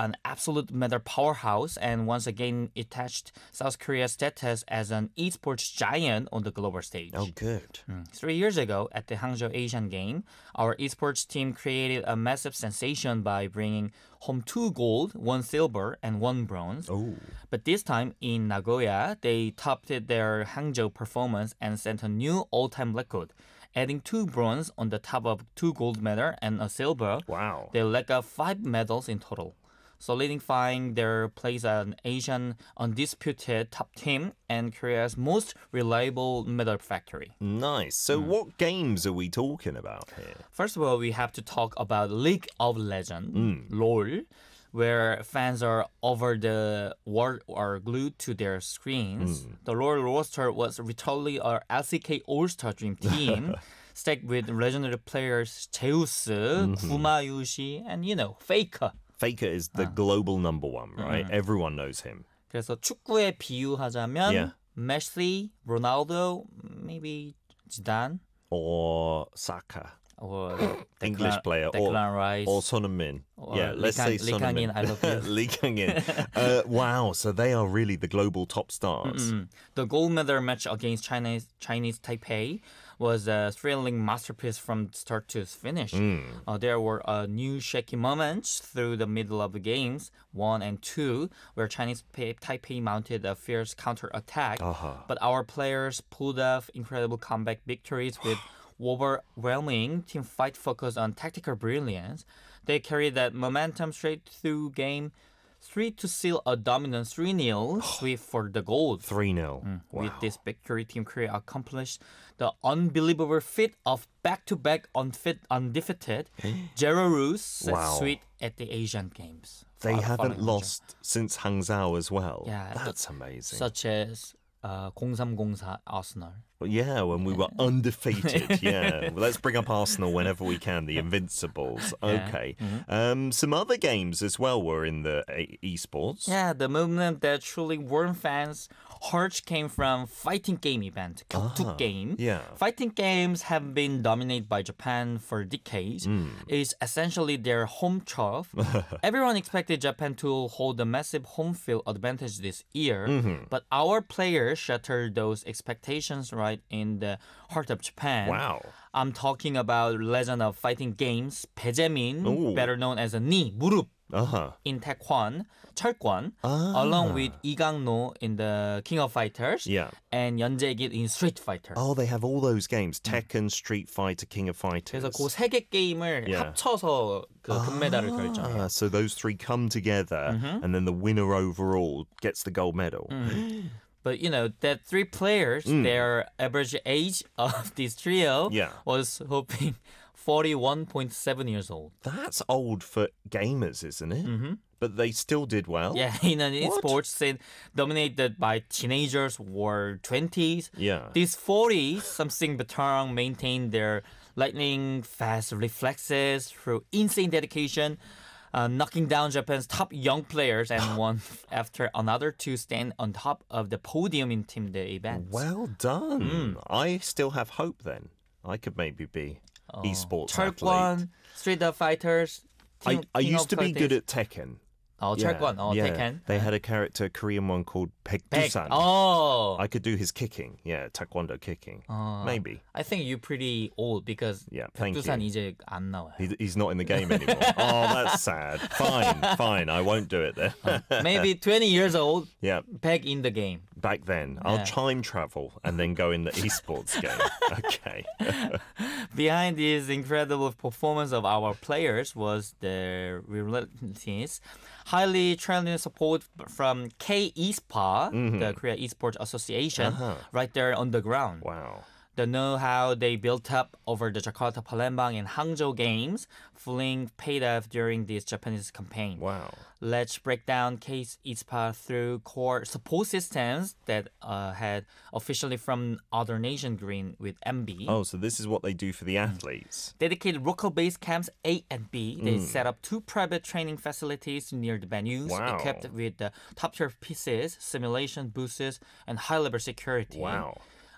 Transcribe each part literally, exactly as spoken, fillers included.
an absolute medal powerhouse and once again attached South Korea's status as an esports giant on the global stage. Oh, good. Mm. Three years ago at the Hangzhou Asian Game, our esports team created a massive sensation by bringing home two gold, one silver, and one bronze. Oh. But this time in Nagoya, they topped their Hangzhou performance and set a new all-time record, adding two bronze on the top of two gold medals and a silver. Wow. They racked up five medals in total, solidifying their place as an Asian undisputed top team and Korea's most reliable medal factory. Nice. So Mm. what games are we talking about here? First of all, we have to talk about League of Legends, Mm. LoL, where fans are over the world are glued to their screens. Mm. The LoL roster was literally our L C K All-Star Dream Team, stacked with legendary players Zeus, Mm-hmm. 구마유시, and you know, Faker. Faker is the global number one, right? Everyone knows him. 그래서 축구에 비유하자면 Yeah. Messi, Ronaldo, maybe Zidane, Or Saka, or English Declan- player. Declan or, Rice. or Son Heung-min. Or Yeah, let's Lee say Kang- Lee Son Heung-min. Kang-in, I love you. Lee Kang-in. uh, wow, so they are really the global top stars. Mm. The gold medal match against Chinese Chinese Taipei was a thrilling masterpiece from start to finish. Mm. Uh, there were uh, new shaky moments through the middle of the games, one and two, where Chinese Pa- Taipei mounted a fierce counter-attack. Uh-huh. But our players pulled off incredible comeback victories with overwhelming team fight focus on tactical brilliance. They carried that momentum straight through game three to seal a dominant three nil sweep for the gold. three nil. Wow. With this victory, Team Korea accomplished the unbelievable feat of back-to-back unfit, undefeated zero rules Wow. sweep at the Asian Games. They Fo- haven't following lost since Hangzhou as well. Yeah, That's amazing. such as uh, oh three oh four Arsenal. Yeah, when we were undefeated. Yeah. Well, let's bring up Arsenal whenever we can, the Invincibles. Yeah. Okay. Um, some other games as well were in the e- esports. Yeah, the movement that truly warmed fans' hearts came from fighting game event, 격투 game. yeah. Fighting games have been dominated by Japan for decades. It's essentially their home turf. Everyone expected Japan to hold a massive home field advantage this year, but our players shattered those expectations right in the heart of Japan. Wow. I'm talking about legend of fighting games, 배재민, Ooh. better known as a knee, 무릎. Uh-huh. In Taekwon, 철권, Ah. along with Lee Gang-no in the King of Fighters, Yeah. and Yeon Jae-git in Street Fighter. Oh, they have all those games. Tekken, Street Fighter, King of Fighters. 그래서 그 세 개 게임을 Yeah. 합쳐서 그 금메달을 결정해요. Ah, so those three come together, and then the winner overall gets the gold medal. But you know that three players, their average age of this trio Yeah. was hoping forty-one point seven years old. That's old for gamers, isn't it? Mm-hmm. But they still did well. Yeah, in an What? esports scene dominated by teenagers or twenties. Yeah. These forties, something veteran, maintained their lightning fast reflexes through insane dedication, uh, knocking down Japan's top young players and one after another to stand on top of the podium in team the event. Well done. I still have hope then. I could maybe be esports athlete. 철권, Street of Fighters. I, Team- I King used of to be good Fighters. at Tekken. Oh, 철권. Oh, yeah. Tekken. They had a character, Korean one called Back. Baekdusan. Oh. I could do his kicking. Yeah, taekwondo kicking. Maybe. I think you're pretty old because Yeah, thank 백두산 you. 이제 안 나와요. He, he's not in the game anymore. Oh, that's sad. Fine, fine. I won't do it then. Maybe twenty years old, Yeah, back in the game. back then. I'll Yeah. time travel and then go in the esports game. Okay. Behind this incredible performance of our players was the relentless, highly trained support from K eSpa, the Korea Esports Association, right there on the ground. Wow. The know-how they built up over the Jakarta, Palembang, and Hangzhou games fully paid off during this Japanese campaign. Wow. Let's break down Case Esports through core support systems that uh, had officially from other nation green with M B. Oh, so this is what they do for the athletes. Dedicated local base camps A and B. They set up two private training facilities near the venues, Wow. equipped with the top tier pieces, simulation booths, and high level security. Wow.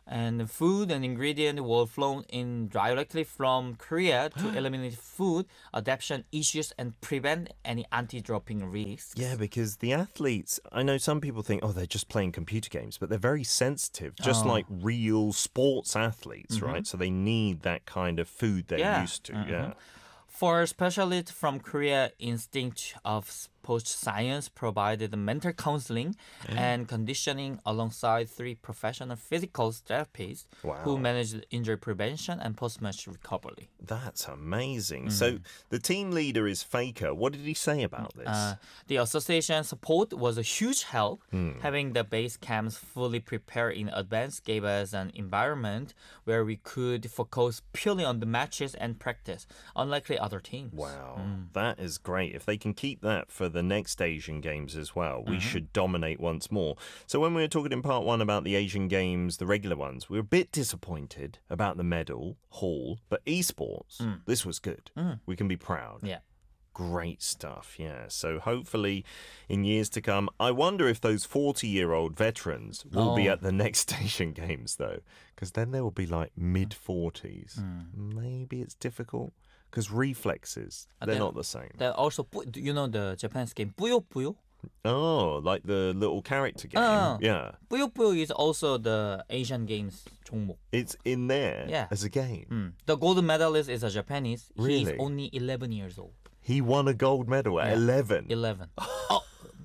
And food and ingredient were flown in directly from Korea to eliminate food adaptation issues and prevent any anti-doping risks. Yeah, because the athletes, I know some people think, oh, they're just playing computer games, but they're very sensitive, just Oh. like real sports athletes, right? So they need that kind of food they're Yeah. used to. Yeah. For specialists from Korea, Instinct of Sports Science provided mental counseling and conditioning alongside three professional physical therapists who Wow. managed injury prevention and post-match recovery. That's amazing. So the team leader is Faker. What did he say about this? Uh, the association support was a huge help. Having the base camps fully prepared in advance gave us an environment where we could focus purely on the matches and practice, unlike other teams. Wow, that is great. If they can keep that for the next Asian Games as well, we should dominate once more. So when we were talking in part one about the Asian Games, the regular ones, we were a bit disappointed about the medal haul, but esports, this was good. We can be proud. Yeah. Great stuff, yeah. So hopefully in years to come, I wonder if those forty-year-old veterans will be Oh. at the next Asian Games, though, because then they will be like mid-forties. Maybe it's difficult, because reflexes, Uh, they're then- not the same. That also, pu- do you know the Japanese game Puyo Puyo? Oh, like the little character game. Oh. Yeah. Puyo Puyo is also the Asian Games 종목. It's in there Yeah. as a game. Mm. The gold medalist is a Japanese. He's Really? only eleven years old. He won a gold medal at Yeah. eleven. eleven. Oh,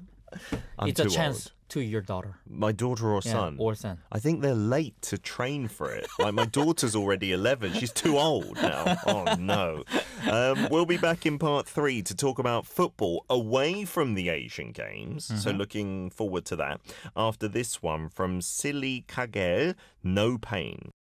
I'm it's a too chance old. to your daughter. My daughter or Yeah, son. or son. I think they're late to train for it. Like my daughter's already eleven. She's too old now. Oh no. Um, we'll be back in part three to talk about football away from the Asian Games. So looking forward to that. After this one from Silly Kagel, No Pain.